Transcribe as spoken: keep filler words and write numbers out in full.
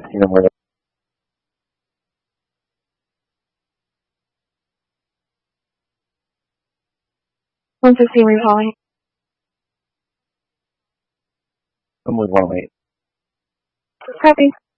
You know where one fifteen recalling. I'm with one oh eight. Copy.